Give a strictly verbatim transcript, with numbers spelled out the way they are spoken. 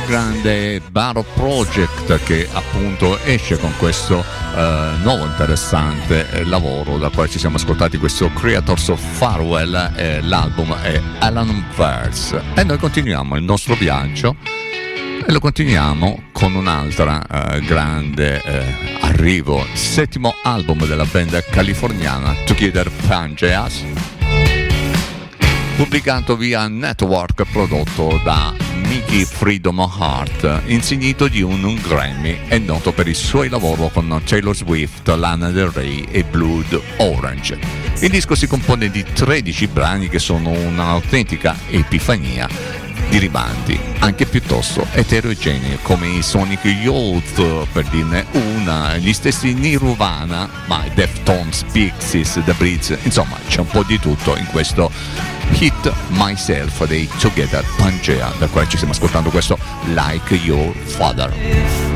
grande Barrow Project, che appunto esce con questo eh, nuovo interessante eh, lavoro, da quale ci siamo ascoltati questo Creators of Farewell, eh, l'album è Alan Verse. E noi continuiamo il nostro viaggio e lo continuiamo con un'altra eh, grande eh, arrivo, settimo album della band californiana Together Pangeas, pubblicato via Network, prodotto da Mickey Freedom Heart, insignito di un, un Grammy, e noto per i suoi lavori con Taylor Swift, Lana Del Rey e Blood Orange. Il disco si compone di tredici brani che sono un'autentica epifania di ribanti, anche piuttosto eterogenei, come i Sonic Youth, per dirne una, gli stessi Nirvana, ma i Deftones, Pixies, The Breeds, insomma c'è un po' di tutto in questo Hit Myself dei Together Pangea, da quale ci stiamo ascoltando questo Like Your Father.